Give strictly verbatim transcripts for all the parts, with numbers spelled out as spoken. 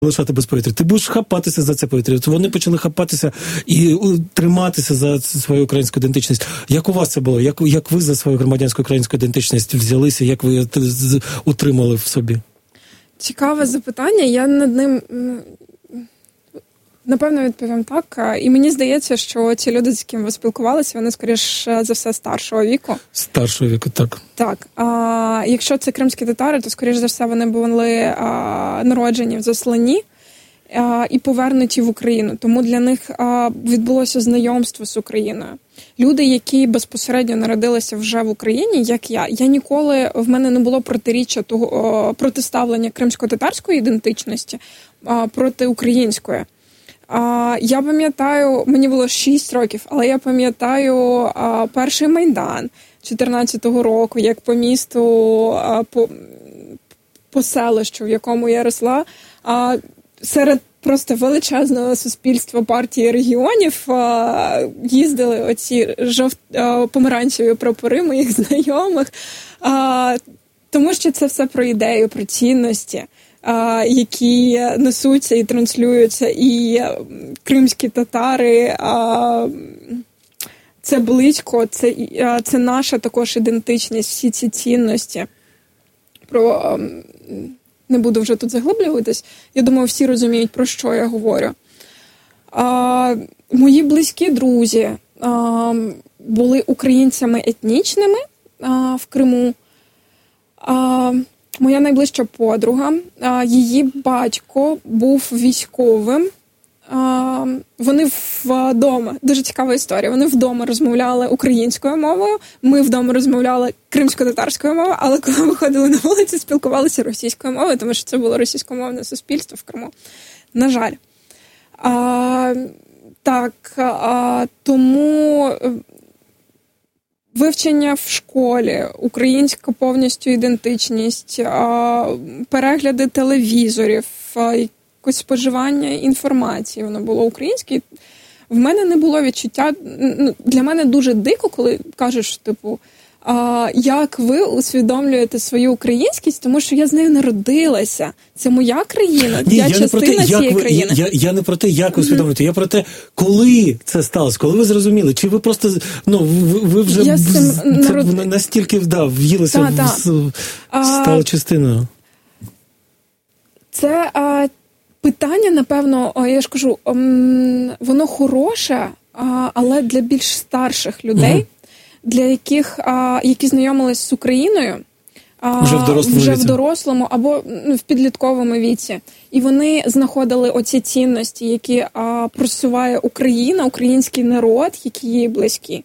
лишати без повітря. Ти будеш хапатися за це повітря. Вони почали хапатися і триматися за свою українську ідентичність. Як у вас це було? Як, як ви за свою громадянську українську ідентичність взялися? Як ви утримали в собі? Цікаве запитання. Я над ним, напевно, відповім так. І мені здається, що ці люди, з якими ви спілкувалися, вони, скоріш за все, старшого віку. Старшого віку, так. Так. А якщо це кримські татари, то, скоріш за все, вони були а, народжені в Заслані а, і повернуті в Україну. Тому для них а, відбулося знайомство з Україною. Люди, які безпосередньо народилися вже в Україні, як я, я ніколи, в мене не було протиріччя того, о, протиставлення кримсько-татарської ідентичності а, проти української. А, я пам'ятаю, мені було шість років, але я пам'ятаю а, перший Майдан чотирнадцятого року, як по місту, а, по, по селищу, в якому я росла, а, серед просто величезного суспільства партії регіонів а, їздили оці жовт, а, помаранчеві прапори моїх знайомих, а, тому що це все про ідею, про цінності, а, які несуться і транслюються, і кримські татари, а, це близько, це, а, це наша також ідентичність, всі ці цінності. Про... А, не буду вже тут заглиблюватись. Я думаю, всі розуміють, про що я говорю. А, мої близькі друзі а, були українцями етнічними а, в Криму. А, моя найближча подруга, а, її батько був військовим. А, вони вдома, дуже цікава історія, вони вдома розмовляли українською мовою, ми вдома розмовляли кримсько-татарською мовою, але коли виходили на вулицю, спілкувалися російською мовою, тому що це було російськомовне суспільство в Криму. На жаль. А, так, а, тому вивчення в школі, українська повністю ідентичність, а, перегляди телевізорів, а, якось споживання інформації, воно було українське. В мене не було відчуття, для мене дуже дико, коли кажеш, типу, а, як ви усвідомлюєте свою українськість, тому що я з нею народилася. Це моя країна, Ні, я, я частина не про те, цієї як ви, країни. Я, я, я не про те, як ви усвідомлюєте, mm-hmm. я про те, коли це сталося, коли ви зрозуміли, чи ви просто, ну, ви, ви вже я з цим це, народ... настільки да, в'їлися, та, в, та. стали а... частиною. Це... А... Питання, напевно, я ж кажу, воно хороше, але для більш старших людей, uh-huh. для яких, які знайомились з Україною вже в дорослому, вже в дорослому або в підлітковому віці. І вони знаходили оці цінності, які просуває Україна, український народ, які їй близькі.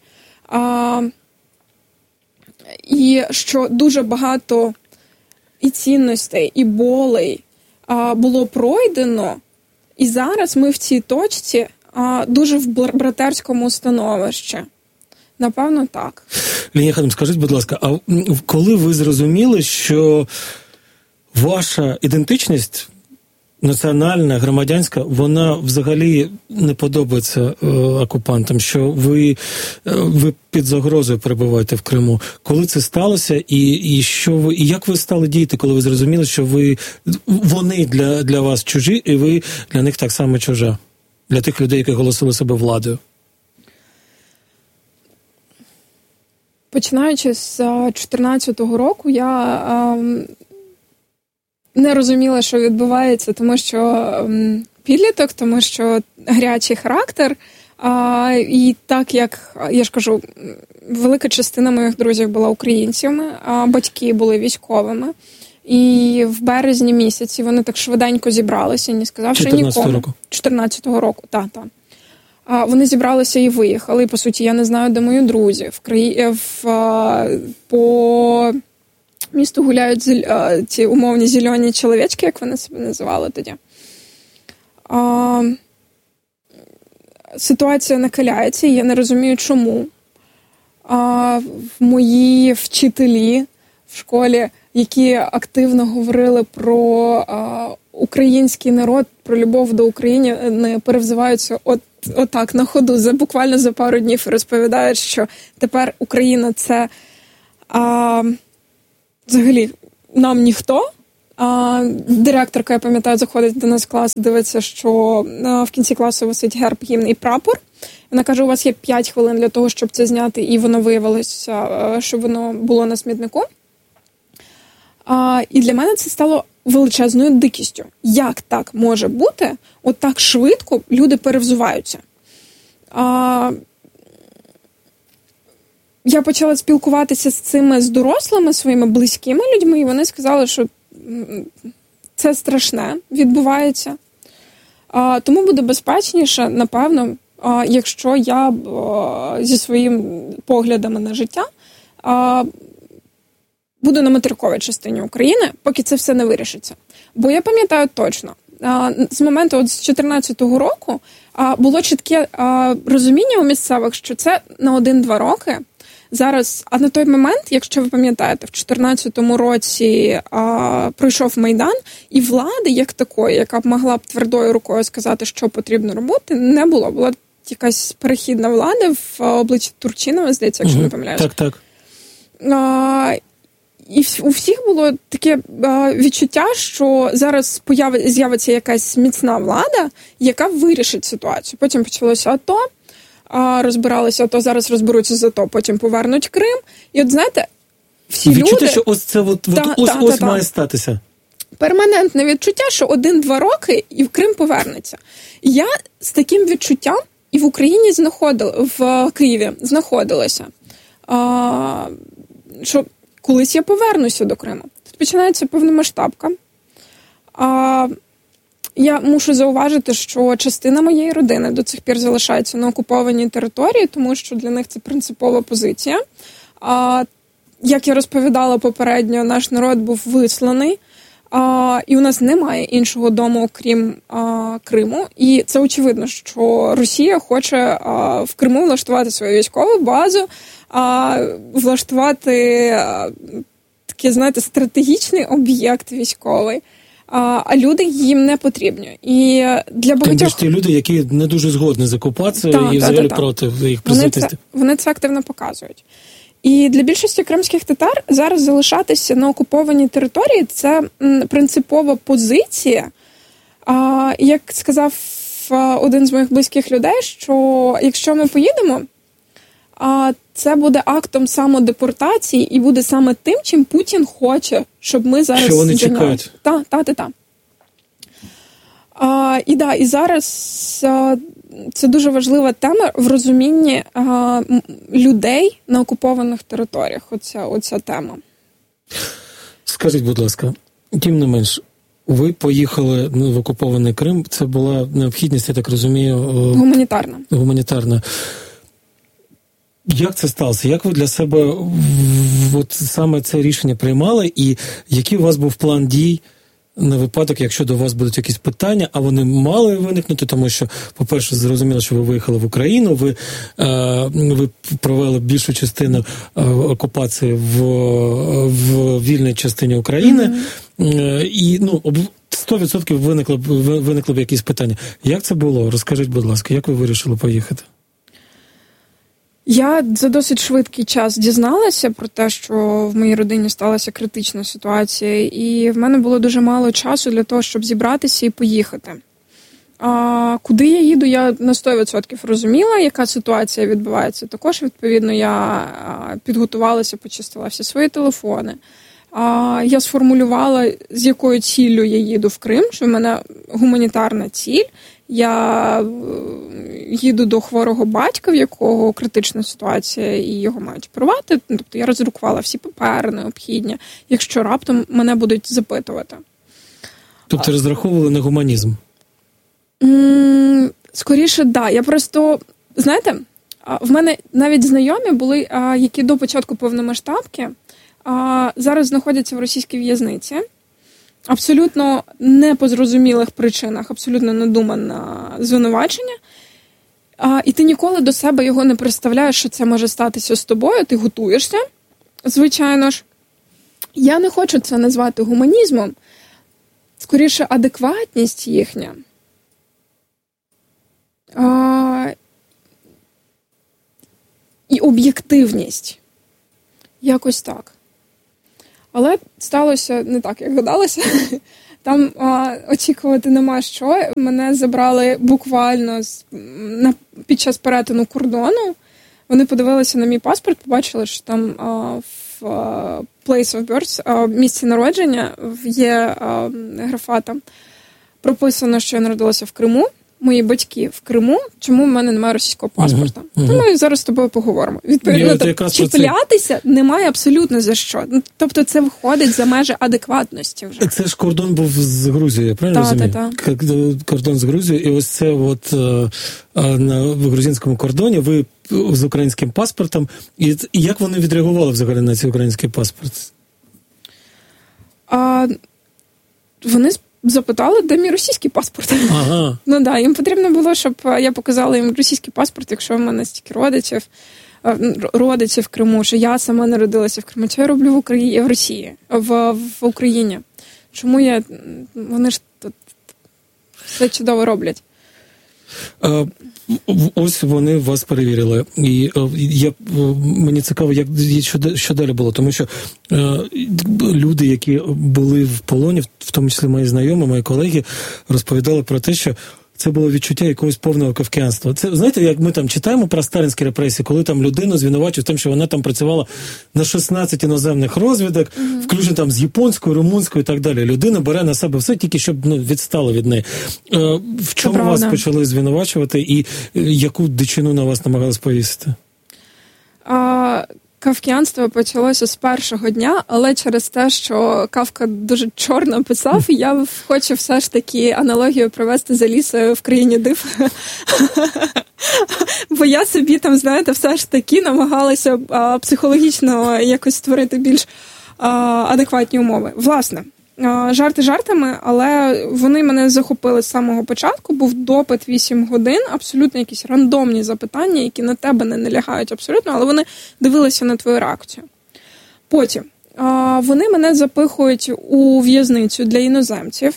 І що дуже багато і цінностей, і болей було пройдено, і зараз ми в цій точці а, дуже в братерському становищі. Напевно, так. Лінія Ханум, скажіть, будь ласка, а коли ви зрозуміли, що ваша ідентичність національна, громадянська, вона взагалі не подобається е, окупантам, що ви, е, ви під загрозою перебуваєте в Криму. Коли це сталося, і, і що ви, і як ви стали діяти, коли ви зрозуміли, що ви, вони для, для вас чужі, і ви для них так само чужа? Для тих людей, які голосили себе владою? Починаючи з чотирнадцятого року, я... Е, не розуміла, що відбувається, тому що м, підліток, тому що гарячий характер. А, і так як, я ж кажу, велика частина моїх друзів була українцями, а батьки були військовими. І в березні місяці вони так швиденько зібралися, не сказавши нікому. року. чотирнадцятого року, так, так. А, вони зібралися і виїхали. І, по суті, я не знаю, де мої друзі. В, краї... в а, по... місту гуляють зель... ці умовні зелені чоловічки, як вони себе називали тоді. А... Ситуація накаляється, і я не розумію, чому. А... Мої вчителі в школі, які активно говорили про а, український народ, про любов до України, не перевзиваються от, отак на ходу, за, буквально за пару днів, і розповідають, що тепер Україна – це... А... взагалі, нам ніхто, А, директорка, я пам'ятаю, заходить до нас в клас, дивиться, що а, в кінці класу висить герб, гімн і прапор. Вона каже, у вас є п'ять хвилин для того, щоб це зняти, і воно виявилося, що воно було на смітнику. А, і для мене це стало величезною дикістю. Як так може бути? От так швидко люди перевзуваються. А, я почала спілкуватися з цими, з дорослими, своїми близькими людьми, і вони сказали, що це страшне відбувається. А, тому буде безпечніше, напевно, а, якщо я а, зі своїми поглядами на життя а, буду на материковій частині України, поки це все не вирішиться. Бо я пам'ятаю точно, а, з моменту от, з чотирнадцятого року а, було чітке а, розуміння у місцевих, що це на один-два роки. Зараз, а на той момент, якщо ви пам'ятаєте, в чотирнадцятому році а, пройшов Майдан, і влади, як такої, яка б могла б твердою рукою сказати, що потрібно робити, не було. Була якась перехідна влада в обличчі Турчинова, здається, якщо угу. не помиляюсь. Так, так. А, і у всіх було таке а, відчуття, що зараз появи, з'явиться якась міцна влада, яка вирішить ситуацію. Потім почалося АТО, а, розбиралися, то зараз розберуться за то, потім повернуть Крим. І от, знаєте, всі відчуття, люди... що ось це от, та, от, ось, та, ось та, має та. статися. Перманентне відчуття, що один-два роки і в Крим повернеться. І я з таким відчуттям і в Україні знаходила, в Києві знаходилася, а, що колись я повернуся до Криму. Тут починається повномасштабка. А, я мушу зауважити, що частина моєї родини до цих пір залишається на окупованій території, тому що для них це принципова позиція. А, як я розповідала попередньо, наш народ був висланий, а, і у нас немає іншого дому, окрім а, Криму. І це очевидно, що Росія хоче а, в Криму влаштувати свою військову базу, а, влаштувати а, такий, знаєте, стратегічний об'єкт військовий. А, а люди їм не потрібні. І для багатьох... Тим ж ті люди, які не дуже згодні з окупацією та, і та, взагалі та, та. проти їх вони присутності. це, вони це активно показують. І для більшості кримських татар зараз залишатися на окупованій території – це принципова позиція. А, як сказав один з моїх близьких людей, що якщо ми поїдемо, а, це буде актом самодепортації і буде саме тим, чим Путін хоче, щоб ми зараз... Що вони чекають. Так, так, так. Та. А, і, да, і зараз а, це дуже важлива тема в розумінні а, людей на окупованих територіях. Оця, оця тема. Скажіть, будь ласка, тим не менш, ви поїхали в окупований Крим, це була необхідність, я так розумію... Гуманітарна. Гуманітарна. Як це сталося? Як ви для себе от саме це рішення приймали, і який у вас був план дій на випадок, якщо до вас будуть якісь питання, а вони мали виникнути, тому що, по-перше, зрозуміло, що ви виїхали в Україну, ви, е, ви провели більшу частину е, окупації в, в вільній частині України, mm-hmm. е, і ну, сто відсотків виникли, виникли б якісь питання. Як це було? Розкажіть, будь ласка, як ви вирішили поїхати? Я за досить швидкий час дізналася про те, що в моїй родині сталася критична ситуація, і в мене було дуже мало часу для того, щоб зібратися і поїхати. А куди я їду, я на сто відсотків розуміла, яка ситуація відбувається. Також, відповідно, я підготувалася, почистила всі свої телефони. А я сформулювала, з якою ціллю я їду в Крим, що в мене гуманітарна ціль. Я їду до хворого батька, в якого критична ситуація, і його мають оперувати. Тобто я роздрукувала всі папери необхідні, якщо раптом мене будуть запитувати. Тобто розраховували на гуманізм? Скоріше, так. Да. Я просто, знаєте, в мене навіть знайомі були, які до початку повномасштабки зараз знаходяться в російській в'язниці. Абсолютно не по зрозумілих причинах, абсолютно надумане звинувачення. А, і ти ніколи до себе його не представляєш, що це може статися з тобою, ти готуєшся, звичайно ж. Я не хочу це назвати гуманізмом, скоріше адекватність їхня. А, і об'єктивність. Якось так. Але сталося не так, як гадалося. Там а, очікувати нема що. Мене забрали буквально з, на, під час перетину кордону. Вони подивилися на мій паспорт, побачили, що там а, в а, place of birth, а, місці народження, є а, графа там. Прописано, що я народилася в Криму. Мої батьки в Криму, чому в мене немає російського паспорта. Uh-huh. Uh-huh. Тому зараз з тобою поговоримо. Відповідно, тобто, чіплятися це... немає абсолютно за що. Тобто це виходить за межі адекватності вже. Це ж кордон був з Грузією, правильно та, розумію? Так, так. Кордон з Грузією, і ось це от на грузинському кордоні ви з українським паспортом. І, і як вони відреагували взагалі на цей український паспорт? А, вони запитали, де мій російський паспорт. Ага. Ну да, їм потрібно було, щоб я показала їм російський паспорт, якщо в мене стільки родичів, родичів в Криму, що я сама народилася в Криму. Що я роблю в Україні, в Росії, в, в Україні. Чому я, вони ж тут все чудово роблять. А, ось вони вас перевірили. І я, мені цікаво, як, що, що далі було. Тому що е, люди, які були в полоні, в тому числі мої знайомі, мої колеги, розповідали про те, що це було відчуття якогось повного кавказства. Це, знаєте, як ми там читаємо про сталінські репресії, коли там людину звинувачують в тому, що вона там працювала на шістнадцять іноземних розвідок, mm-hmm. включно там з японською, румунською і так далі. Людина бере на себе все, тільки щоб ну, відстало від неї. Е, в чому вас почали звинувачувати і яку дичину на вас намагалися повісити? А... Кавкіанство почалося з першого дня, але через те, що Кавка дуже чорно писав, я хочу все ж таки аналогію провести з Алісою в країні див. Бо я собі там, знаєте, все ж таки намагалася а, психологічно якось створити більш а, адекватні умови. Власне, а, жарти жартами, але вони мене захопили з самого початку. Був допит вісім годин, абсолютно якісь рандомні запитання, які на тебе не налягають абсолютно, але вони дивилися на твою реакцію. Потім а, вони мене запихують у в'язницю для іноземців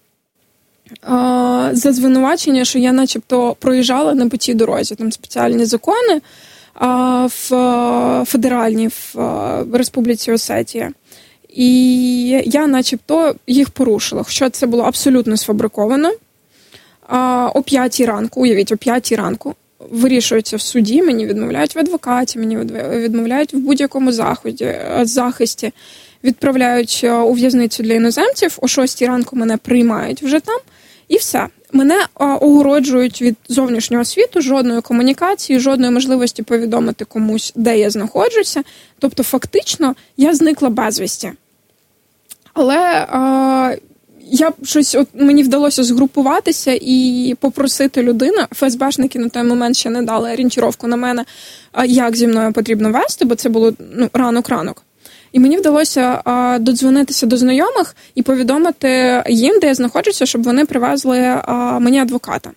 а, за звинувачення, що я начебто проїжджала не по тій дорозі. Там спеціальні закони а, в федеральній в Республіці Осетія. І я начебто їх порушила, хоча це було абсолютно сфабриковано. А, о п'ятій ранку, уявіть, о п'ятій ранку вирішується в суді, мені відмовляють в адвокаті, мені відмовляють в будь-якому заході, захисті, відправляють у в'язницю для іноземців, о шостій ранку мене приймають вже там, і все. Мене а, огороджують від зовнішнього світу, жодної комунікації, жодної можливості повідомити комусь, де я знаходжуся. Тобто, фактично, я зникла безвісті. Але а, я щось, от мені вдалося згрупуватися і попросити людину. ФСБшники на той момент ще не дали орієнтировку на мене, як зі мною потрібно вести, бо це було ну, ранок-ранок. І мені вдалося а, додзвонитися до знайомих і повідомити їм, де я знаходжуся, щоб вони привезли а, мені адвоката.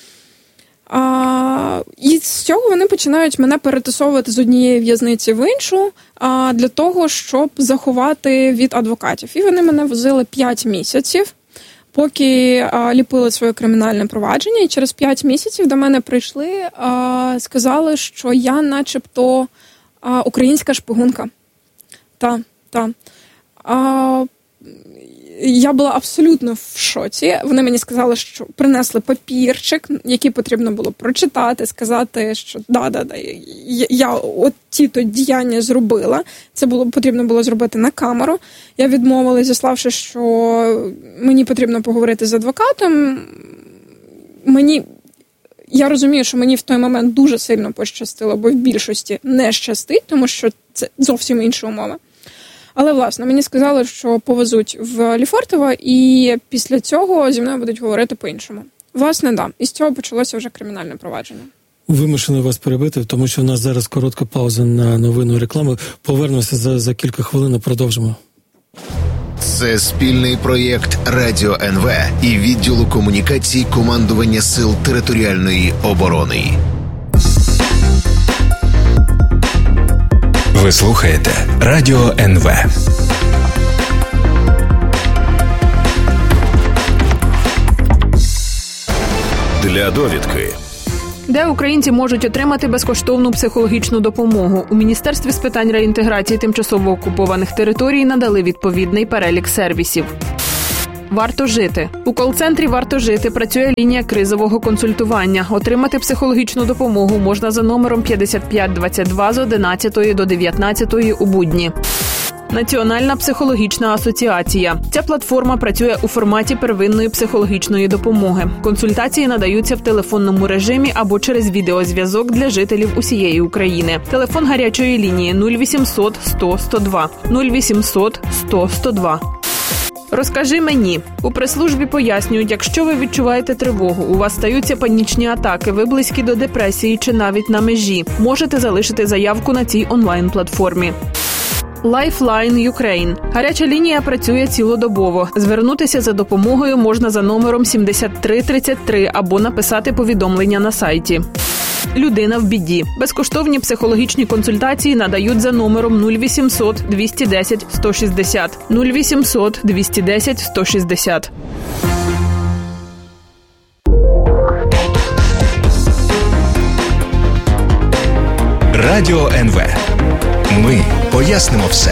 А, і з цього вони починають мене перетасовувати з однієї в'язниці в іншу а, для того, щоб заховати від адвокатів. І вони мене возили п'ять місяців, поки а, ліпили своє кримінальне провадження. І через п'ять місяців до мене прийшли, а, сказали, що я начебто а, українська шпигунка. Так, так. А, я була абсолютно в шоці. Вони мені сказали, що принесли папірчик, який потрібно було прочитати, сказати, що да-да-да, я, я от ті-то діяння зробила. Це було потрібно було зробити на камеру. Я відмовилася, зіславши, що мені потрібно поговорити з адвокатом. Мені... Я розумію, що мені в той момент дуже сильно пощастило, бо в більшості не щастить, тому що це зовсім інші умови. Але, власне, мені сказали, що повезуть в Лефортово, і після цього зі мною будуть говорити по-іншому. Власне, да. І з цього почалося вже кримінальне провадження. Вимушений вас перебити, тому що у нас зараз коротка пауза на новину рекламу. Повернемося за, за кілька хвилин і продовжимо. Це спільний проєкт Радіо ен ве і відділу комунікацій Командування Сил територіальної оборони. Ви слухаєте Радіо ен ве. Для довідки. Де українці можуть отримати безкоштовну психологічну допомогу? У Міністерстві з питань реінтеграції тимчасово окупованих територій надали відповідний перелік сервісів. Варто жити. У кол-центрі «Варто жити» працює лінія кризового консультування. Отримати психологічну допомогу можна за номером п'ятдесят п'ять двадцять два з одинадцятої до дев'ятнадцятої у будні. Національна психологічна асоціація. Ця платформа працює у форматі первинної психологічної допомоги. Консультації надаються в телефонному режимі або через відеозв'язок для жителів усієї України. Телефон гарячої лінії нуль вісімсот сто сто два нуль вісімсот сто сто два. Розкажи мені. У прес-службі пояснюють, якщо ви відчуваєте тривогу, у вас стаються панічні атаки, ви близькі до депресії чи навіть на межі, можете залишити заявку на цій онлайн-платформі. Lifeline Ukraine. Гаряча лінія працює цілодобово. Звернутися за допомогою можна за номером сімдесят три тридцять три або написати повідомлення на сайті. Людина в біді. Безкоштовні психологічні консультації надають за номером нуль вісімсот двісті десять сто шістдесят нуль вісімсот двісті десять сто шістдесят. Радіо ен ве. Ми пояснимо все.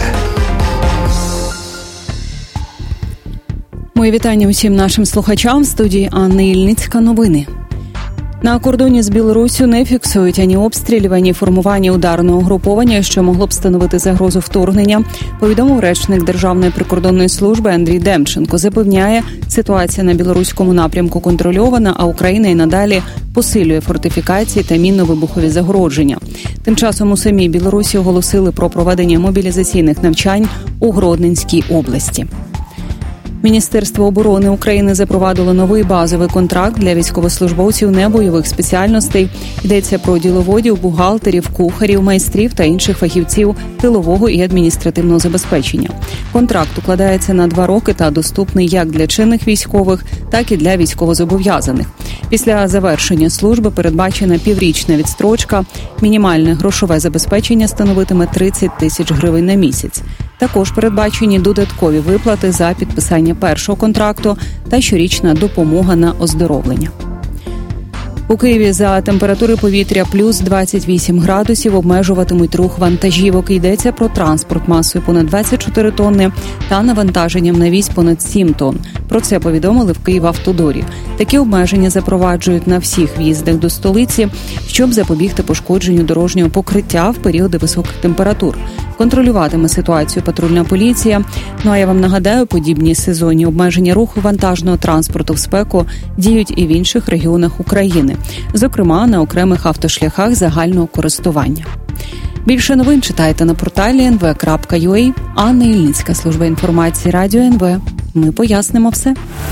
Мої вітання усім нашим слухачам. В студії Анна Ільницька. Новини. На кордоні з Білоруссю не фіксують ані обстрілів, ані формування ударного угруповання, що могло б становити загрозу вторгнення, повідомив речник Державної прикордонної служби Андрій Демченко. Запевняє, ситуація на білоруському напрямку контрольована, а Україна і надалі посилює фортифікації та мінно-вибухові загородження. Тим часом у самій Білорусі оголосили про проведення мобілізаційних навчань у Гродненській області. Міністерство оборони України запровадило новий базовий контракт для військовослужбовців небойових спеціальностей. Йдеться про діловодів, бухгалтерів, кухарів, майстрів та інших фахівців тилового і адміністративного забезпечення. Контракт укладається на два роки та доступний як для чинних військових, так і для військовозобов'язаних. Після завершення служби передбачена піврічна відстрочка. Мінімальне грошове забезпечення становитиме тридцять тисяч гривень на місяць. Також передбачені додаткові виплати за підписання першого контракту та щорічна допомога на оздоровлення. У Києві за температури повітря плюс двадцять вісім градусів обмежуватимуть рух вантажівок. Йдеться про транспорт масою понад двадцять чотири тонни та навантаженням на вісь понад сім тонн. Про це повідомили в Київавтодорі. Такі обмеження запроваджують на всіх в'їздах до столиці, щоб запобігти пошкодженню дорожнього покриття в періоди високих температур. Контролюватиме ситуацію патрульна поліція. Ну а я вам нагадаю, подібні сезонні обмеження руху вантажного транспорту в спеку діють і в інших регіонах України, зокрема на окремих автошляхах загального користування. Більше новин читайте на порталі ен ве крапка ю а. Анна Ільницька, служба інформації Радіо ен ве. Ми пояснимо все.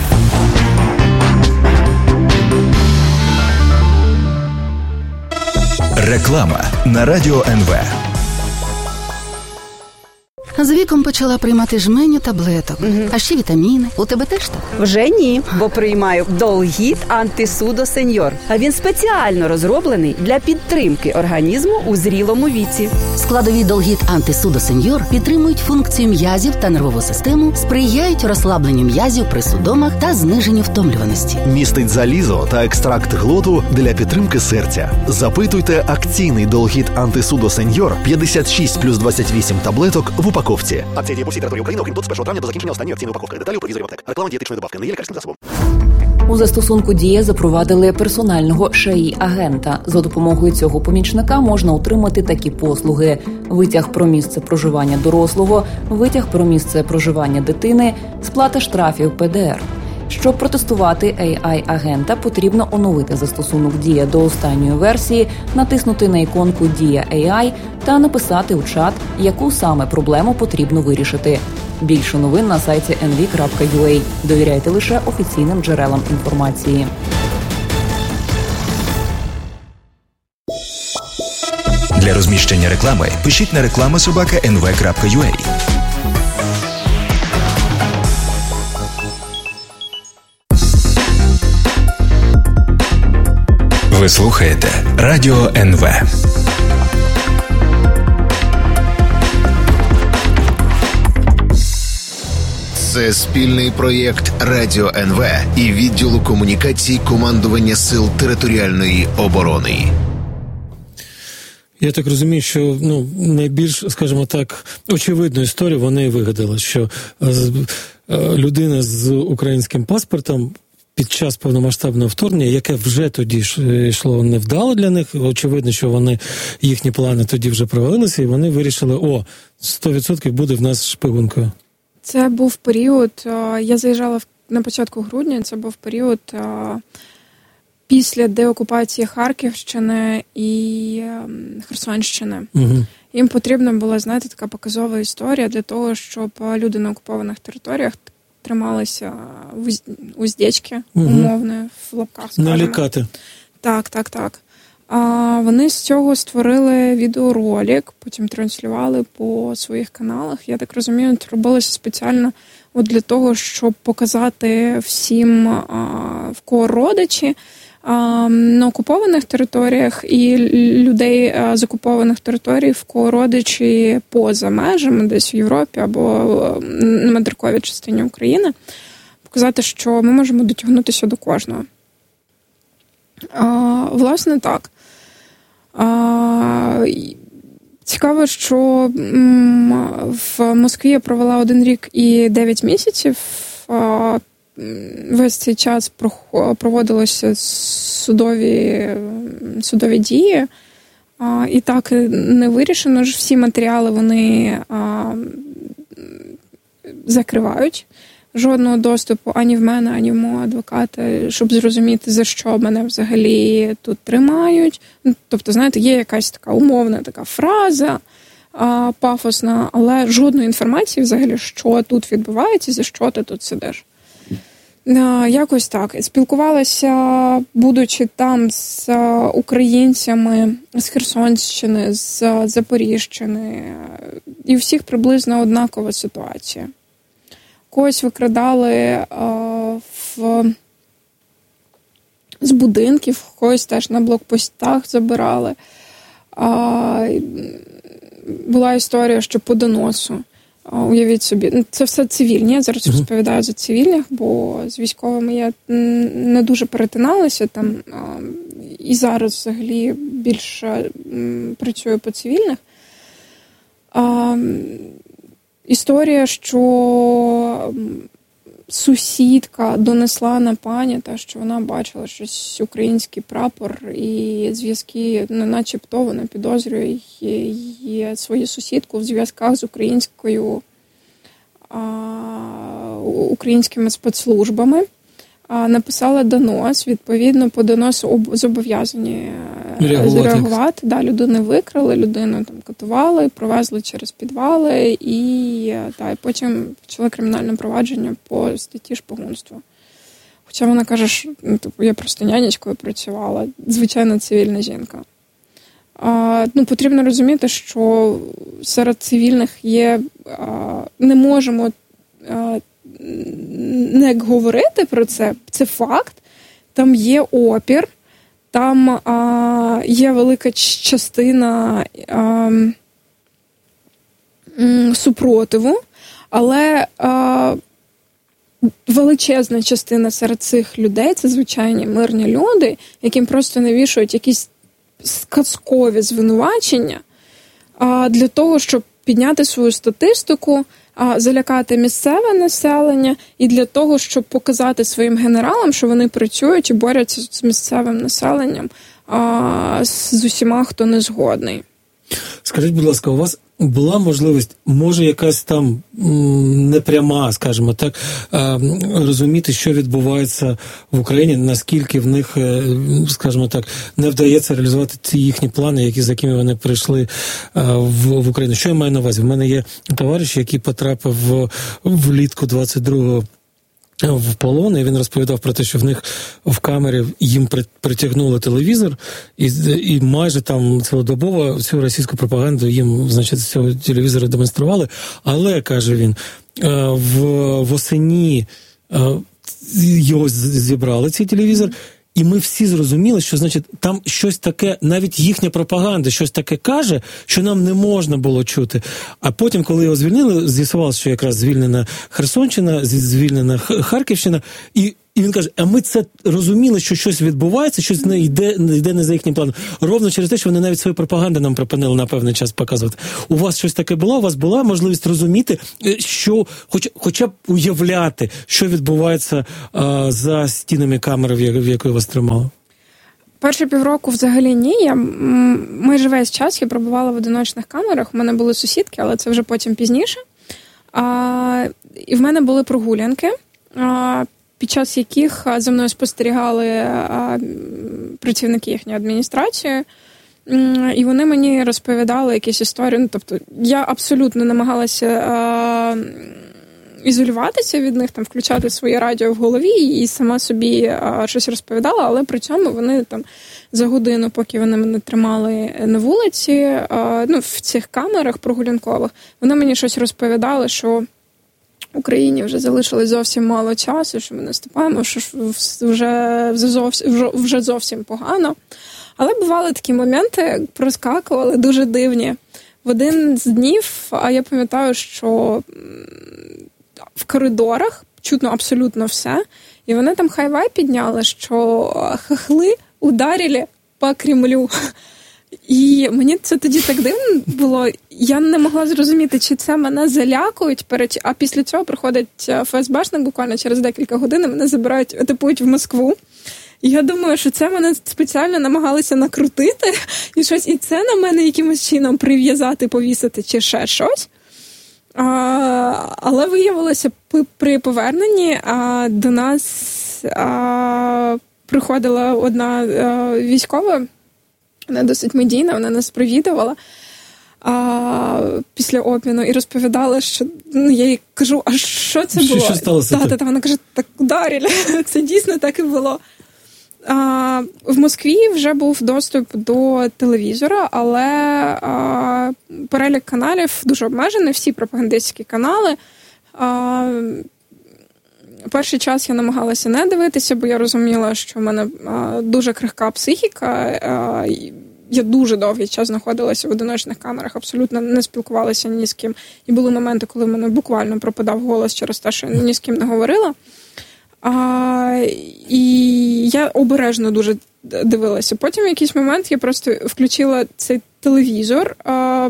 Реклама на Радіо ен ве. З віком почала приймати жменю таблеток, угу. А ще вітаміни. У тебе теж так? Вже ні, бо приймаю Долгіт Антисудо Сеньор. А він спеціально розроблений для підтримки організму у зрілому віці. Складові Долгіт Антисудо Сеньор підтримують функцію м'язів та нервову систему, сприяють розслабленню м'язів при судомах та зниженню втомлюваності. Містить залізо та екстракт глоту для підтримки серця. Запитуйте акційний Долгіт Антисудо Сеньор п'ятдесят шість плюс двадцять вісім таблеток в упаковці. Акція діє по всій території України, окрім тут з першого травня до закінчення останньої акційної упаковки. Деталі у провізорів аптек. Реклама дієтичної добавки не є лікарським засобом. У застосунку «Дія» запровадили персонального ШАІ-агента. За допомогою цього помічника можна отримати такі послуги: витяг про місце проживання дорослого, витяг про місце проживання дитини, сплата штрафів пе де ер. Щоб протестувати ей ай-агента, потрібно оновити застосунок «Дія» до останньої версії, натиснути на іконку «Дія ей ай» та написати у чат, яку саме проблему потрібно вирішити. Більше новин на сайті ен ві крапка ю а. Довіряйте лише офіційним джерелам інформації. Для розміщення реклами пишіть на реклама собака ен ве крапка ю а. Ви слухаєте Радіо ен ве. Це спільний проєкт Радіо ен ве і відділу комунікацій командування Сил територіальної оборони. Я так розумію, що ну, найбільш, скажімо так, очевидну історію вони вигадали, що людина з українським паспортом під час повномасштабного вторгнення, яке вже тоді йшло невдало для них, очевидно, що вони, їхні плани тоді вже провалилися, і вони вирішили, о, сто відсотків буде в нас шпигункою. Це був період, я заїжджала на початку грудня, це був період після деокупації Харківщини і Херсонщини. Угу. Їм потрібна була, знаєте, така показова історія для того, щоб люди на окупованих територіях трималися уздечки, угу. умовної, в лапках, скажімо. Налякати. Так, так, так. А вони з цього створили відеоролик, потім транслювали по своїх каналах. Я так розумію, це робилося спеціально от для того, щоб показати всім, а, в кого родичі а, на окупованих територіях і людей а, з окупованих територій, в кого родичі поза межами, десь в Європі або на материковій частині України. Показати, що ми можемо дотягнутися до кожного. А, власне, так. А, цікаво, що м, в Москві я провела один рік і дев'ять місяців. А, весь цей час проводилися судові, судові дії. А, і так не вирішено, що всі матеріали вони а, закривають. Жодного доступу ані в мене, ані в мого адвоката, щоб зрозуміти, за що мене взагалі тут тримають. Тобто, знаєте, є якась така умовна така фраза а, пафосна, але жодної інформації взагалі, що тут відбувається, за що ти тут сидиш. А, якось так. Спілкувалася, будучи там з українцями з Херсонщини, з Запоріжщини, і у всіх приблизно однакова ситуація. Когось викрадали а, в, з будинків, когось теж на блокпостах забирали. А, була історія, що по доносу. А, уявіть собі, це все цивільні, я зараз uh-huh. розповідаю за цивільних, бо з військовими я не дуже перетиналася там, а, і зараз взагалі більше м, працюю по цивільних. А, Історія, що сусідка донесла на пані, та, що вона бачила щось український прапор і зв'язки, ну, начебто вона підозрює її свою сусідку в зв'язках з українською, а, українськими спецслужбами. А, написала донос, відповідно, по доносу зобов'язані реагувати. Да, людину викрали, людину там катували, провезли через підвали і, та, і потім почали кримінальне провадження по статті шпигунства. Хоча вона каже, що ну, типу, я просто нянечкою працювала, звичайна цивільна жінка. А, ну, потрібно розуміти, що серед цивільних є, а, не можемо а, не говорити про це, це факт, там є опір, там а, є велика частина а, супротиву, але а, величезна частина серед цих людей – це звичайні мирні люди, яким просто навішують якісь казкові звинувачення а, для того, щоб підняти свою статистику, а, залякати місцеве населення і для того, щоб показати своїм генералам, що вони працюють і борються з місцевим населенням, а, з усіма, хто не згодний. Скажіть, будь ласка, у вас була можливість, може якась там непряма, скажімо так, розуміти, що відбувається в Україні, наскільки в них, скажімо так, не вдається реалізувати ці їхні плани, які, з якими вони прийшли в, в Україну. Що я маю на увазі? В мене є товариш, який потрапив в, влітку двадцять другого в полон, і він розповідав про те, що в них в камері їм притягнули телевізор, і, і майже там цілодобово всю російську пропаганду їм, значить, з цього телевізора демонстрували. Але, каже він, в восені його зібрали, цей телевізор, І ми всі зрозуміли, що, значить, там щось таке, навіть їхня пропаганда щось таке каже, що нам не можна було чути. А потім, коли його звільнили, з'ясувалося, що якраз звільнена Херсонщина, звільнена Харківщина, і І він каже, а ми це розуміли, що щось відбувається, щось не йде, не йде не за їхнім планом. Ровно через те, що вони навіть свою пропаганду нам припинили на певний час показувати. У вас щось таке було? У вас була можливість розуміти, що, хоч, хоча б уявляти, що відбувається а, за стінами камери, в якої вас тримали? Перші півроку взагалі ні. Я майже весь час я пробувала в одиночних камерах. У мене були сусідки, але це вже потім пізніше. А, і в мене були прогулянки, а, під час яких за мною спостерігали а, працівники їхньої адміністрації, і вони мені розповідали якісь історії. Ну, тобто я абсолютно намагалася а, ізолюватися від них, там, включати своє радіо в голові і сама собі а, щось розповідала, але при цьому вони там за годину, поки вони мене тримали на вулиці, а, ну, в цих камерах прогулянкових, вони мені щось розповідали, що в Україні вже залишилось зовсім мало часу, що ми наступаємо, що вже, вже, зовсім, вже зовсім погано. Але бували такі моменти, проскакували, дуже дивні. В один з днів, а я пам'ятаю, що в коридорах чутно абсолютно все, і вони там хайвай підняли, що хахли ударили по Кремлю. І мені це тоді так дивно було. Я не могла зрозуміти, чи це мене залякують, перед... а після цього приходить ФСБшник буквально через декілька годин, мене забирають, етапують в Москву. І я думаю, що це мене спеціально намагалися накрутити, і щось і це на мене якимось чином прив'язати, повісити, чи ще щось. А, але виявилося, при поверненні а, до нас а, приходила одна а, військова, вона досить медійна, вона нас привідувала а, після обміну і розповідала, що ну, я їй кажу, а що це було? Що, що сталося? Та, та, та, вона каже, так ударили. Це дійсно так і було. А, в Москві вже був доступ до телевізора, але а, перелік каналів дуже обмежений, всі пропагандистські канали. А, перший час я намагалася не дивитися, бо я розуміла, що в мене а, дуже крихка психіка. А, я дуже довгий час знаходилася в одиночних камерах, абсолютно не спілкувалася ні з ким. І були моменти, коли в мене буквально пропадав голос через те, що я ні з ким не говорила. А, і я обережно дуже дивилася. Потім в якийсь момент я просто включила цей телевізор, а,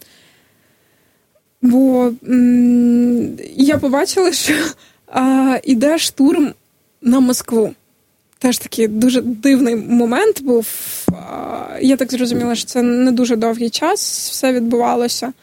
бо м, я побачила, що а, іде штурм на Москву. Теж такий дуже дивний момент був. А, я так зрозуміла, що це не дуже довгий час все відбувалося.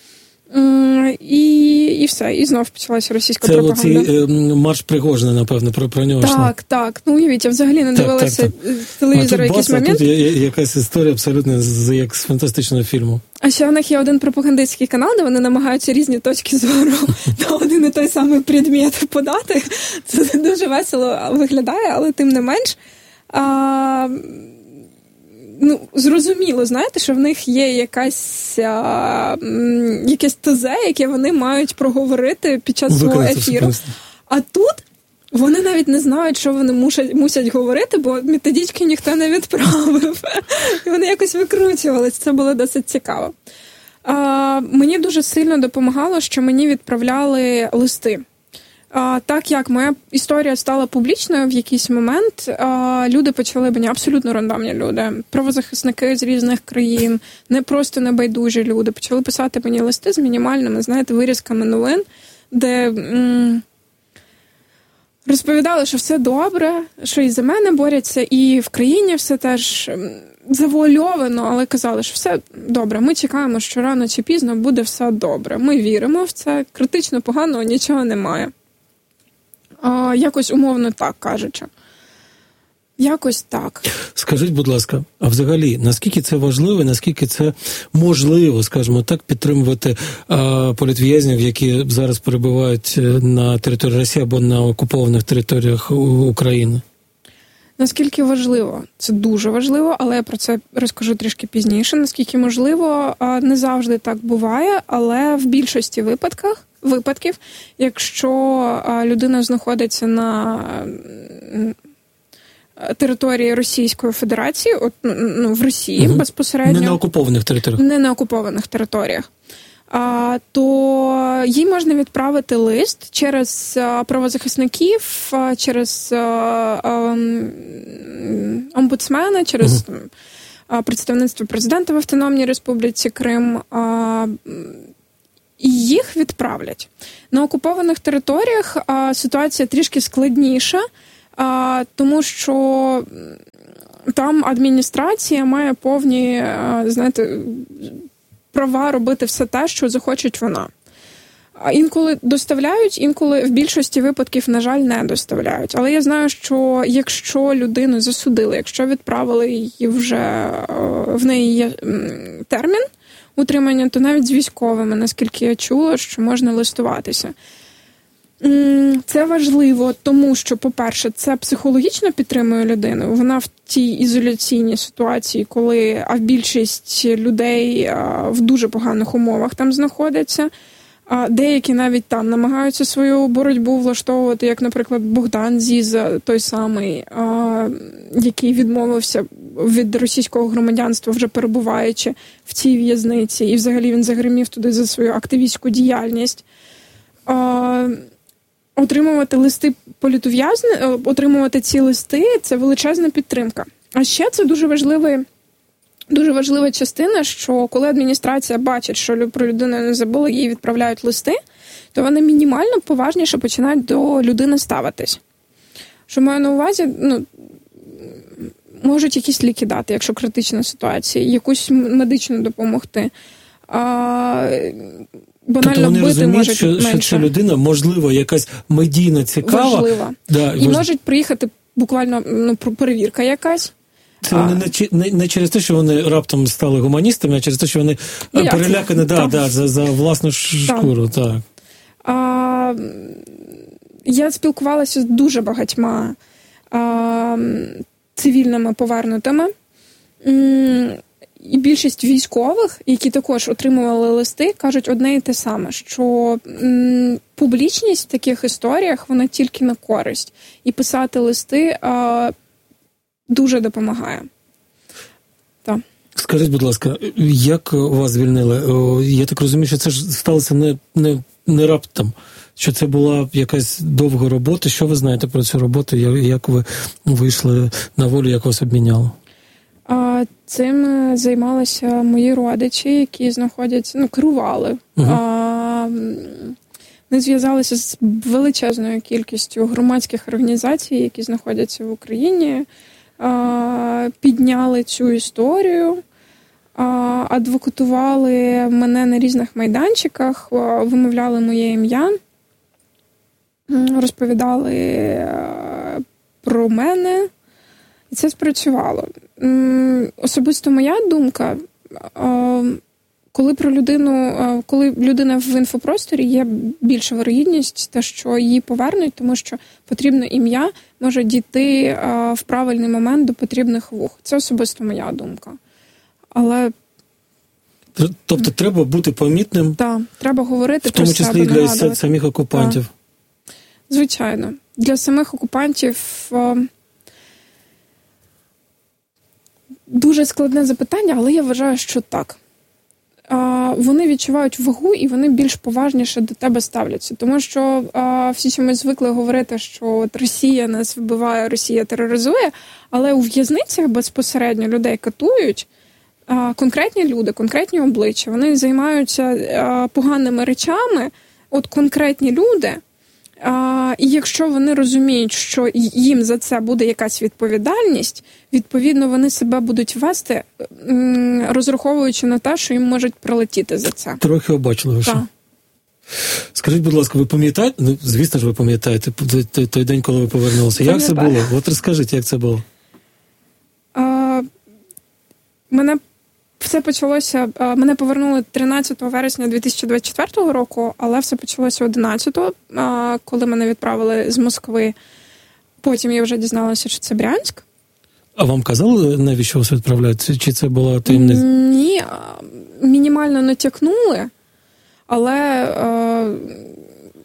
І, і все, і знов почалася російська це пропаганда. Це оці е, марш Пригожина, напевно, про, про нього. Так, йшло. так. Ну, уявіть, я взагалі не так, дивилася так, так. телевізор в якийсь момент. Тут є якась історія абсолютно з, як з фантастичного фільму. А ще у них є один пропагандистський канал, де вони намагаються різні точки зору на один і той самий предмет подати. Це дуже весело виглядає, але тим не менш... А... Ну, зрозуміло, знаєте, що в них є якась, а, якесь тезе, яке вони мають проговорити під час свого ефіру. А тут вони навіть не знають, що вони мусять, мусять говорити, бо методички ніхто не відправив. І вони якось викручувалися. Це було досить цікаво. А, мені дуже сильно допомагало, що мені відправляли листи. А, так як моя історія стала публічною в якийсь момент, а, люди почали мені, абсолютно рандомні люди, правозахисники з різних країн, не просто небайдужі люди, почали писати мені листи з мінімальними, знаєте, вирізками новин, де м- розповідали, що все добре, що і за мене борються, і в країні все теж завуальовано, але казали, що все добре, ми чекаємо, що рано чи пізно буде все добре. Ми віримо в це, критично поганого нічого немає. А, якось умовно так кажучи. Якось так. Скажіть, будь ласка, а взагалі, наскільки це важливо, наскільки це можливо, скажімо так, підтримувати а, політв'язнів, які зараз перебувають на території Росії або на окупованих територіях України? Наскільки важливо? Це дуже важливо, але я про це розкажу трішки пізніше. Наскільки можливо, не завжди так буває, але в більшості випадках, випадків, якщо людина знаходиться на території Російської Федерації, от, ну, в Росії угу. безпосередньо. Не на окупованих територіях. Не на окупованих територіях. А, то їй можна відправити лист через а, правозахисників, а, через а, а, омбудсмена, через угу. а, представництво президента в Автономній Республіці Крим, а, і їх відправлять. На окупованих територіях а, ситуація трішки складніша, а, тому що там адміністрація має повні, а, знаєте, права робити все те, що захочуть вона. А інколи доставляють, інколи в більшості випадків, на жаль, не доставляють. Але я знаю, що якщо людину засудили, якщо відправили її вже, в неї є термін утримання, то навіть з військовими, наскільки я чула, що можна листуватися. Це важливо, тому що, по-перше, це психологічно підтримує людину. Вона в тій ізоляційній ситуації, коли а більшість людей в дуже поганих умовах там знаходяться. Деякі навіть там намагаються свою боротьбу влаштовувати, як, наприклад, Богдан Зіза, той самий, який відмовився від російського громадянства, вже перебуваючи в цій в'язниці. І взагалі він загримів туди за свою активістську діяльність. Отримувати листи політув'язнення, отримувати ці листи – це величезна підтримка. А ще це дуже важливий, дуже важлива частина, що коли адміністрація бачить, що про людину не забули, їй відправляють листи, то вони мінімально поважніше починають до людини ставитись. Що маю на увазі, ну, можуть якісь ліки дати, якщо критична ситуація, якусь медичну допомогти. А, банально тобто вони бити можуть що, менше. Що ця людина, можливо, якась медійна цікава. Важлива. Да, і важ... можуть приїхати буквально ну, перевірка якась. Це вони не, не, не через те, що вони раптом стали гуманістами, а через те, що вони і перелякані да, да, за, за власну шкуру. Так. Так. А, я спілкувалася з дуже багатьма а, цивільними повернутими. І більшість військових, які також отримували листи, кажуть одне і те саме, що м, публічність в таких історіях, вона тільки на користь. І писати листи а, дуже допомагає. Так. Скажіть, будь ласка, як вас звільнили? Я так розумію, що це ж сталося не, не, не раптом, що це була якась довга робота. Що ви знаєте про цю роботу? Як ви вийшли на волю, як вас обміняло? Цим займалися мої родичі, які знаходяться, ну, керували. Uh-huh. А, вони зв'язалися з величезною кількістю громадських організацій, які знаходяться в Україні, а, підняли цю історію, а, адвокатували мене на різних майданчиках, вимовляли моє ім'я, розповідали про мене. І це спрацювало. Особисто моя думка, коли про людину, коли людина в інфопросторі, є більша вирогідність, те, що її повернуть, тому що потрібне ім'я може дійти в правильний момент до потрібних вух. Це особисто моя думка. Але... Тобто треба бути помітним? Так, треба говорити про себе, в тому числі і для самих окупантів? Так. Звичайно. Для самих окупантів... Дуже складне запитання, але я вважаю, що так. А, вони відчувають вагу і вони більш поважніше до тебе ставляться. Тому що а, всі чомусь звикли говорити, що от Росія нас вбиває, Росія тероризує, але у в'язницях безпосередньо людей катують а, конкретні люди, конкретні обличчя. Вони займаються а, поганими речами, от конкретні люди. А, і якщо вони розуміють, що їм за це буде якась відповідальність, відповідно вони себе будуть вести, розраховуючи на те, що їм можуть прилетіти за це. Трохи обачливіше. Так. Скажіть, будь ласка, ви пам'ятаєте, ну, звісно ж ви пам'ятаєте, той, той день, коли ви повернулися. Як це було? От розкажіть, як це було? А, мене Все почалося, мене повернули тринадцятого вересня дві тисячі двадцять четвертого року, але все почалося одинадцятого, коли мене відправили з Москви. Потім я вже дізналася, що це Брянськ. А вам казали, навіщо вас відправляють? Чи це була таємниця? Ні, мінімально натякнули, але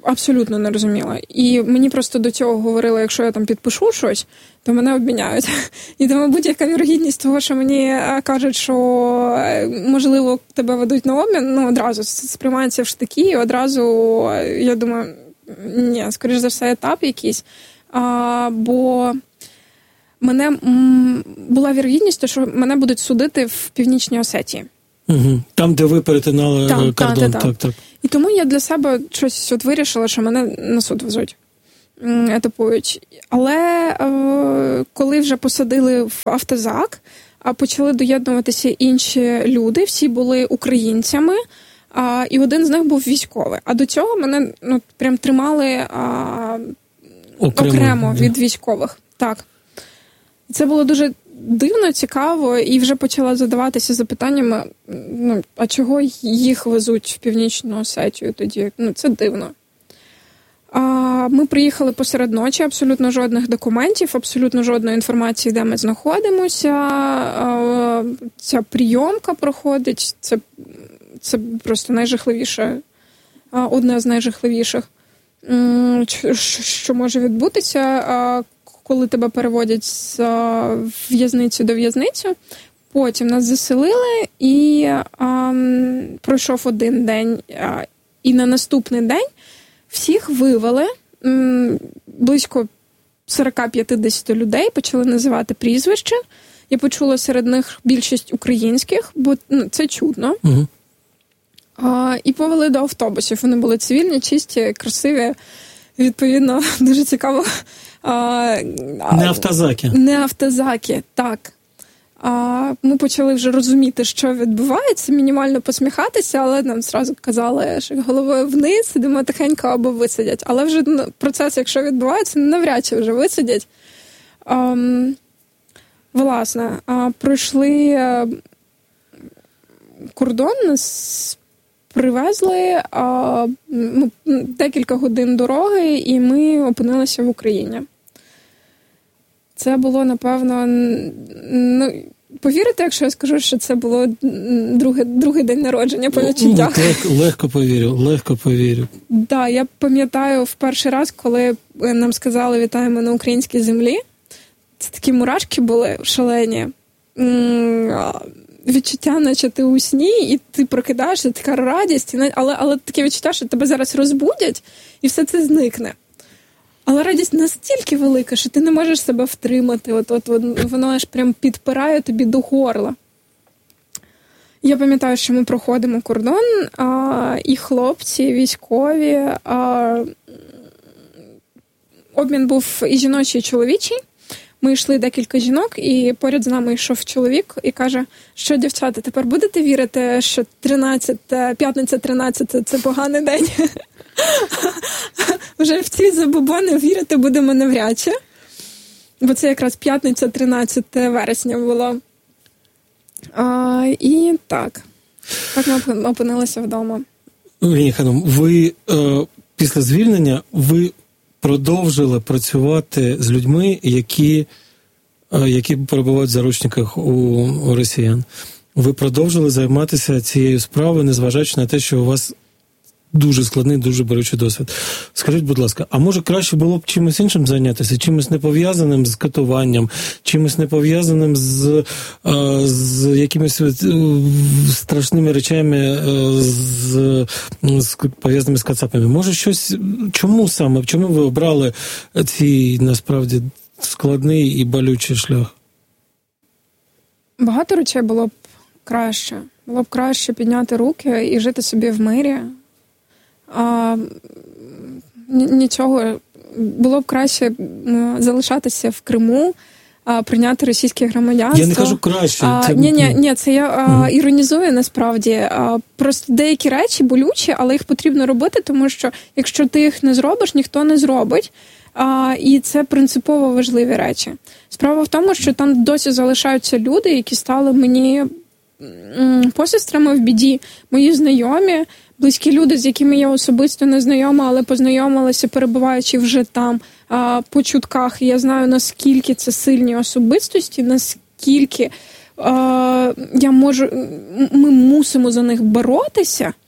абсолютно не розуміла. І мені просто до цього говорили, якщо я там підпишу щось, то мене обміняють. І тому будь-яка вірогідність того, що мені кажуть, що, можливо, тебе ведуть на обмін, ну, одразу сприймається в штики, і одразу, я думаю, ні, скоріш за все, етап якийсь. А, бо мене м, була вірогідність, що мене будуть судити в Північній Осетії. Угу. Там, де ви перетинали там, кордон. Та, та, та. Так, так. І тому я для себе щось от вирішила, що мене на суд везуть, етапують. Але е, коли вже посадили в автозак, а почали доєднуватися інші люди, всі були українцями, а, і один з них був військовий. А до цього мене ну, прям тримали а, окремо, окремо від військових. Так. Це було дуже дивно, цікаво, і вже почала задаватися запитаннями, ну, а чого їх везуть в Північну Осетію тоді? Ну, це дивно. А, ми приїхали посеред ночі, абсолютно жодних документів, абсолютно жодної інформації, де ми знаходимося. А, ця прийомка проходить, це, це просто найжахливіше, одне з найжахливіших, що може відбутися, коли тебе переводять з в'язниці до в'язниці. Потім нас заселили, і а, пройшов один день, а, і на наступний день всіх вивели, м, близько сорок-п'ятдесят людей, почали називати прізвища. Я почула серед них більшість українських, бо ну, це чудно. Угу. А, і повели до автобусів. Вони були цивільні, чисті, красиві. Відповідно, дуже цікаво. А, не автозаки. Не автозаки, так. А, ми почали вже розуміти, що відбувається, мінімально посміхатися, але нам зразу казали, що головою вниз, сидимо тихенько або висадять. Але вже процес, якщо відбувається, навряд чи вже висадять. А, власне, а, пройшли кордон, нас привезли а, ну, декілька годин дороги, і ми опинилися в Україні. Це було, напевно, ну, повірите, якщо я скажу, що це було друге, другий день народження по відчуттях? Лег, легко повірю, легко повірю. Так, да, я пам'ятаю в перший раз, коли нам сказали «вітаємо на українській землі», це такі мурашки були шалені. Відчуття, наче ти у сні, і ти прокидаєшся, така радість, але, але таке відчуття, що тебе зараз розбудять, і все це зникне. Але радість настільки велика, що ти не можеш себе втримати. От, от, от воно аж прям підпирає тобі до горла. Я пам'ятаю, що ми проходимо кордон, а, і хлопці, військові. А, обмін був і жіночий, і чоловічий. Ми йшли декілька жінок, і поряд з нами йшов чоловік і каже, що, дівчата, тепер будете вірити, що тринадцяте, п'ятниця тринадцяте – це поганий день? Вже в ці забобони вірити будемо навряд чи. Бо це якраз п'ятниця тринадцяте вересня було. А, і так. Так ми опинилися вдома. Ірина Ханом, ви е, після звільнення, ви продовжили працювати з людьми, які, які перебувають в заручниках у, у росіян. Ви продовжили займатися цією справою, незважаючи на те, що у вас дуже складний, дуже болючий досвід. Скажіть, будь ласка, а може краще було б чимось іншим зайнятися? Чимось не пов'язаним з катуванням, чимось не пов'язаним з, з якимись страшними речами, з, з пов'язаними з кацапами? Може щось, чому саме, чому ви обрали цей, насправді, складний і болючий шлях? Багато речей було б краще. Було б краще підняти руки і жити собі в мирі. А, нічого, було б краще залишатися в Криму, а, прийняти російське громадянство. Я не кажу краще. А, це... Ні, ні, ні, це я а, іронізую насправді. А, просто деякі речі болючі, але їх потрібно робити, тому що якщо ти їх не зробиш, ніхто не зробить. А, і це принципово важливі речі. Справа в тому, що там досі залишаються люди, які стали мені м, посестрами в біді, мої знайомі, близькі люди, з якими я особисто не знайома, але познайомилася, перебуваючи вже там, а, по чутках. І я знаю, наскільки це сильні особистості, наскільки а, я можу, ми мусимо за них боротися,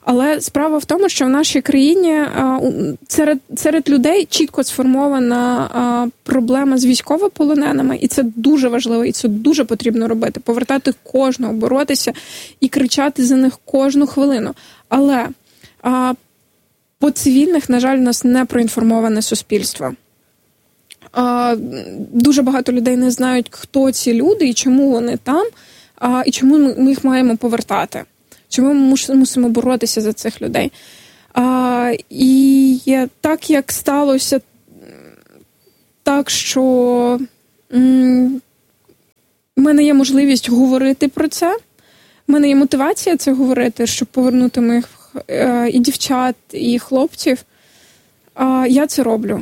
Але справа в тому, що в нашій країні серед, серед людей чітко сформована проблема з військовополоненими, і це дуже важливо, і це дуже потрібно робити. Повертати кожного, боротися і кричати за них кожну хвилину. Але по цивільних, на жаль, у нас не проінформоване суспільство. Дуже багато людей не знають, хто ці люди і чому вони там, і чому ми їх маємо повертати. Чому ми мусимо боротися за цих людей. І так, як сталося так, що в мене є можливість говорити про це, в мене є мотивація це говорити, щоб повернути моїх і дівчат, і хлопців, я це роблю.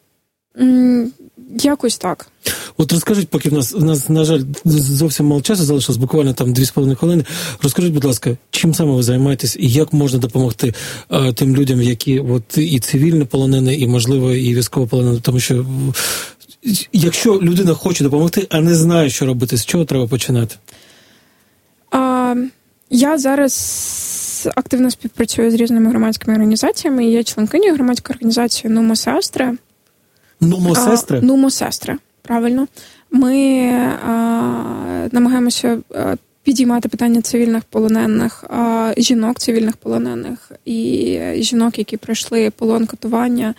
Якось так. От розкажіть, поки в нас, в нас, на жаль, зовсім мало часу залишилось, буквально там дві з половиною хвилини. Розкажіть, будь ласка, чим саме ви займаєтесь і як можна допомогти а, тим людям, які от і цивільні полонені, і, можливо, і військово полонені, тому що якщо людина хоче допомогти, а не знає, що робити, з чого треба починати? А, я зараз активно співпрацюю з різними громадськими організаціями. Я членкинею громадської організації «Нумо Сестри». «Нумо Сестри»? А, «Нумо Сестри», правильно. Ми а, намагаємося а, підіймати питання цивільних полонених, а, жінок цивільних полонених і жінок, які пройшли полон, катування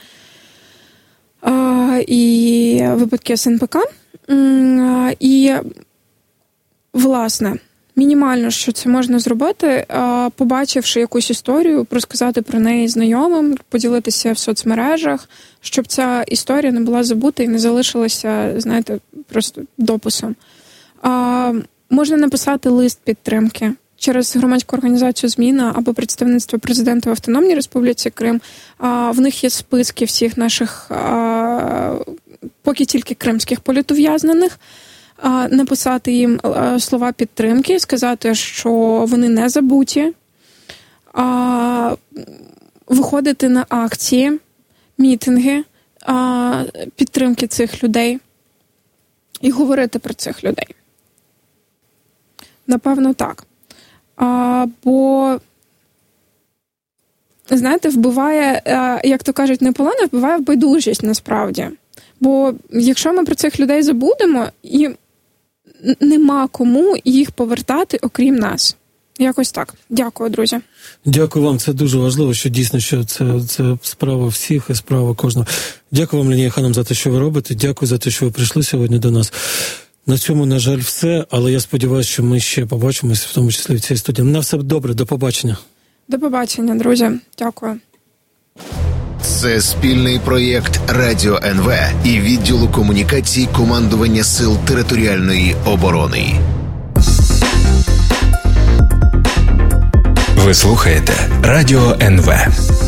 а, і випадки ес ен пе ка. А, і, власне, мінімально, що це можна зробити, побачивши якусь історію, розказати про неї знайомим, поділитися в соцмережах, щоб ця історія не була забута і не залишилася, знаєте, просто дописом. Можна написати лист підтримки через громадську організацію «Зміна» або представництво президента в Автономній Республіці Крим. В них є списки всіх наших, поки тільки кримських політув'язнених. Написати їм слова підтримки, сказати, що вони не забуті, виходити на акції, мітинги підтримки цих людей і говорити про цих людей. Напевно, так. Бо, знаєте, вбиває, як то кажуть, не полон, а вбиває байдужість насправді. Бо якщо ми про цих людей забудемо, і нема кому їх повертати, окрім нас. Якось так. Дякую, друзі. Дякую вам. Це дуже важливо, що дійсно, що це, це справа всіх і справа кожного. Дякую вам, Лінія Ханум, за те, що ви робите. Дякую за те, що ви прийшли сьогодні до нас. На цьому, на жаль, все. Але я сподіваюся, що ми ще побачимось, в тому числі в цій студії. На все добре. До побачення. До побачення, друзі. Дякую. Це спільний проєкт Радіо ен ве і відділу комунікацій Командування Сил територіальної оборони. Ви слухаєте Радіо ен ве.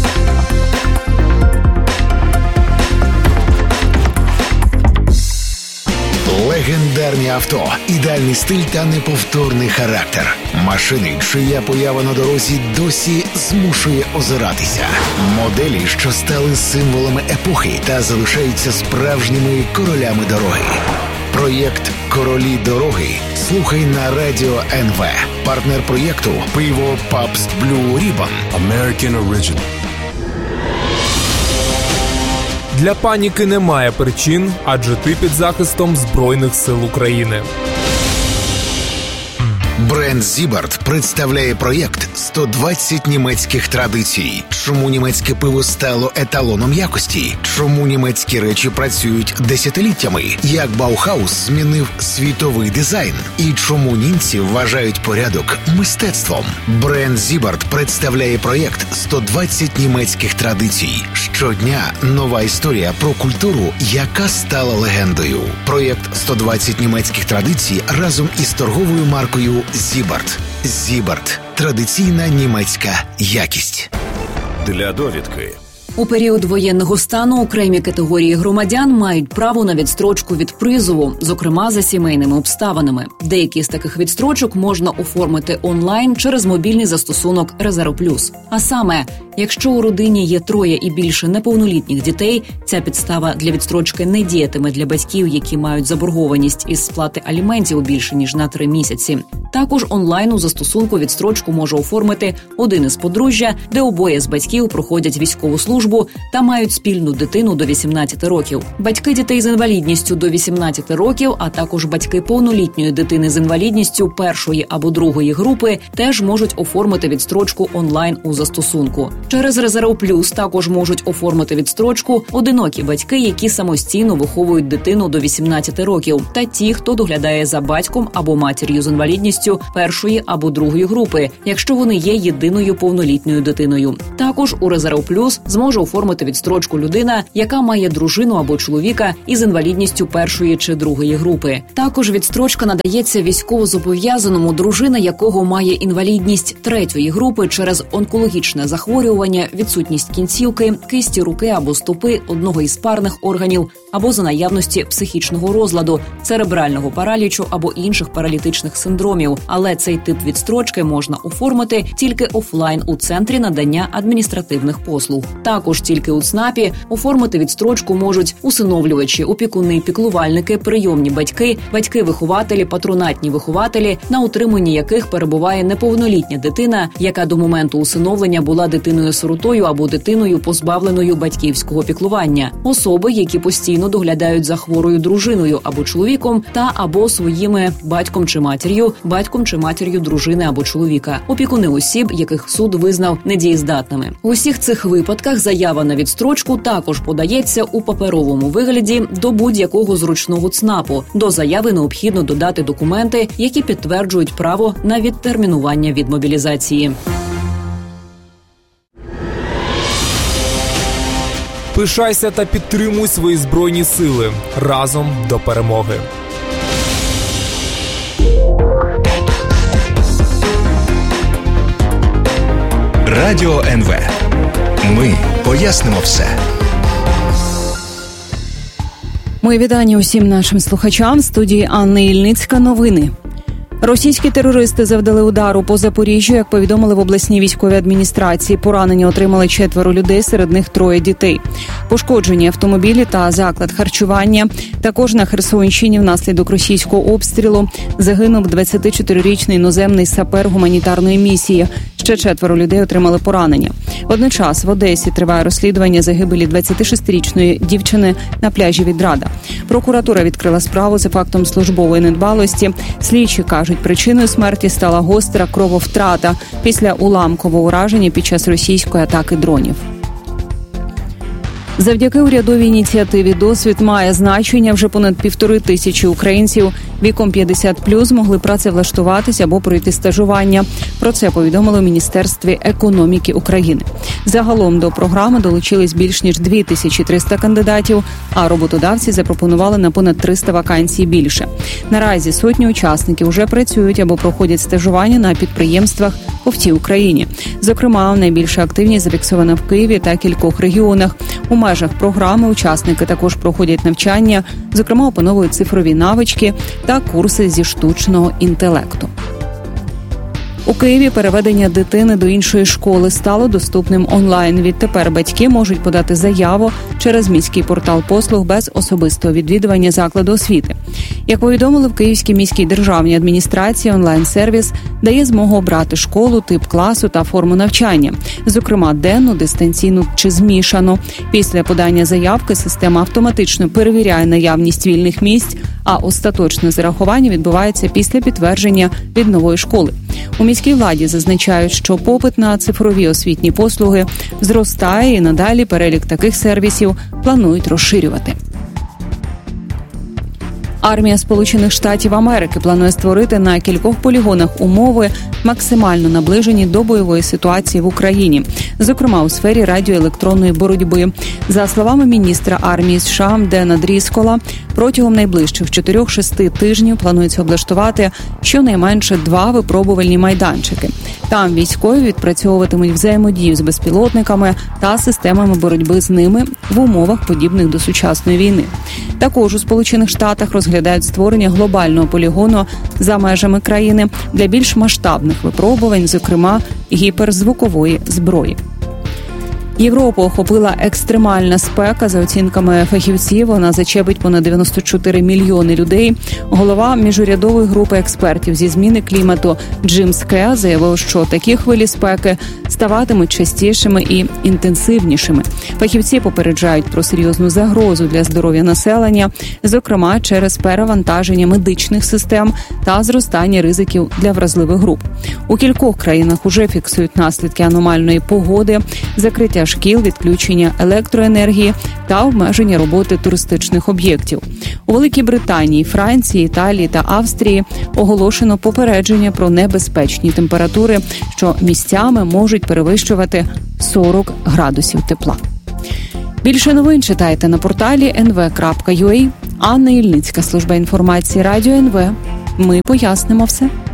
Легендарні авто, ідеальний стиль та неповторний характер. Машини, чия поява на дорозі досі змушує озиратися. Моделі, що стали символами епохи та залишаються справжніми королями дороги. Проєкт «Королі дороги» слухай на Радіо ен ве. Партнер проєкту – пиво Pabst Blue Ribbon. American Original. Для паніки немає причин, адже ти під захистом Збройних сил України. Бренд Зібарт представляє проєкт сто двадцять німецьких традицій. Чому німецьке пиво стало еталоном якості? Чому німецькі речі працюють десятиліттями? Як Баухаус змінив світовий дизайн? І чому німці вважають порядок мистецтвом? Бренд Зібарт представляє проєкт сто двадцять німецьких традицій. Щодня нова історія про культуру, яка стала легендою. Проєкт сто двадцять німецьких традицій разом із торговою маркою Зібарт. Зібарт. Традиційна німецька якість. Для довідки. У період воєнного стану окремі категорії громадян мають право на відстрочку від призову, зокрема за сімейними обставинами. Деякі з таких відстрочок можна оформити онлайн через мобільний застосунок «Резерв Плюс». А саме, якщо у родині є троє і більше неповнолітніх дітей, ця підстава для відстрочки не діятиме для батьків, які мають заборгованість із сплати аліментів більше ніж на три місяці. Також онлайн у застосунку відстрочку може оформити один із подружжя, де обоє з батьків проходять військову службу та мають спільну дитину до вісімнадцяти років. Батьки дітей з інвалідністю до вісімнадцяти років, а також батьки повнолітньої дитини з інвалідністю першої або другої групи теж можуть оформити відстрочку онлайн у застосунку. Через «Резерв Плюс» також можуть оформити відстрочку одинокі батьки, які самостійно виховують дитину до вісімнадцяти років, та ті, хто доглядає за батьком або матір'ю з інвалідністю першої або другої групи, якщо вони є єдиною повнолітньою дитиною. Також у «Резерв Плюс» зможе оформити відстрочку людина, яка має дружину або чоловіка із інвалідністю першої чи другої групи. Також відстрочка надається військовозобов'язаному, дружина якого має інвалідність третьої групи через онкологічне захворювання, відсутність кінцівки, кисті руки або стопи одного із парних органів, або за наявності психічного розладу, церебрального паралічу або інших паралітичних синдромів. Але цей тип відстрочки можна оформити тільки офлайн у центрі надання адміністративних послуг. Також тільки у ЦНАПі оформити відстрочку можуть усиновлювачі, опікуни, піклувальники, прийомні батьки, батьки-вихователі, патронатні вихователі, на утриманні яких перебуває неповнолітня дитина, яка до моменту усиновлення була дитиною-сиротою або дитиною, позбавленою батьківського піклування, особи, які постійно доглядають за хворою дружиною або чоловіком та або своїми батьком чи матір'ю, батьком чи матір'ю дружини або чоловіка, опікуни осіб, яких суд визнав недієздатними. У усіх цих випадках заява на відстрочку також подається у паперовому вигляді до будь-якого зручного ЦНАПу. До заяви необхідно додати документи, які підтверджують право на відтермінування від мобілізації. Пишайся та підтримуй свої Збройні сили. Разом до перемоги. Радіо ен ве. Ми пояснимо все. Мої вітання усім нашим слухачам. В студії Анна Ільницька. Новини. Російські терористи завдали удару по Запоріжжю, як повідомили в обласній військовій адміністрації. Поранення отримали четверо людей, серед них троє дітей. Пошкоджені автомобілі та заклад харчування. Також на Херсонщині внаслідок російського обстрілу загинув двадцятичотирирічний іноземний сапер гуманітарної місії. Ще четверо людей отримали поранення. Водночас в Одесі триває розслідування загибелі двадцятишестирічної дівчини на пляжі Відрада. Прокуратура відкрила справу за фактом службової недбалості. Слідчі кажуть, причиною смерті стала гостра крововтрата після уламкового ураження під час російської атаки дронів. Завдяки урядовій ініціативі «Досвід» має значення. Вже понад півтори тисячі українців віком п'ятдесят плюс могли працевлаштуватися або пройти стажування. Про це повідомили у Міністерстві економіки України. Загалом до програми долучились більш ніж дві тисячі триста кандидатів, а роботодавці запропонували на понад триста вакансій більше. Наразі сотні учасників вже працюють або проходять стажування на підприємствах по всій Україні. Зокрема, найбільша активність зафіксована в Києві та кількох регіонах. У межах програми учасники також проходять навчання, зокрема опановують цифрові навички та курси зі штучного інтелекту. У Києві переведення дитини до іншої школи стало доступним онлайн. Відтепер батьки можуть подати заяву через міський портал послуг без особистого відвідування закладу освіти. Як повідомили в Київській міській державній адміністрації, онлайн-сервіс дає змогу обрати школу, тип класу та форму навчання, зокрема денну, дистанційну чи змішану. Після подання заявки система автоматично перевіряє наявність вільних місць, а остаточне зарахування відбувається після підтвердження від нової школи. У міській владі зазначають, що попит на цифрові освітні послуги зростає і надалі перелік таких сервісів планують розширювати. Армія Сполучених Штатів Америки планує створити на кількох полігонах умови, максимально наближені до бойової ситуації в Україні, зокрема у сфері радіоелектронної боротьби. За словами міністра армії США Дена Дріскола, протягом найближчих чотирьох-шести тижнів планується облаштувати щонайменше два випробувальні майданчики. Там військові відпрацьовуватимуть взаємодію з безпілотниками та системами боротьби з ними в умовах, подібних до сучасної війни. Також у Сполучених Штатах розглядають створення глобального полігону за межами країни для більш масштабних випробувань, зокрема гіперзвукової зброї. Європу охопила екстремальна спека. За оцінками фахівців, вона зачепить понад дев'яносто чотири мільйони людей. Голова міжурядової групи експертів зі зміни клімату Джим Скеа заявив, що такі хвилі спеки ставатимуть частішими і інтенсивнішими. Фахівці попереджають про серйозну загрозу для здоров'я населення, зокрема через перевантаження медичних систем та зростання ризиків для вразливих груп. У кількох країнах уже фіксують наслідки аномальної погоди, закриття шкіл, відключення електроенергії та обмеження роботи туристичних об'єктів. У Великій Британії, Франції, Італії та Австрії оголошено попередження про небезпечні температури, що місцями можуть перевищувати сорок градусів тепла. Більше новин читайте на порталі ен ве крапка ю а. Анна Ільницька, служба інформації Радіо ен ве. Ми пояснимо все.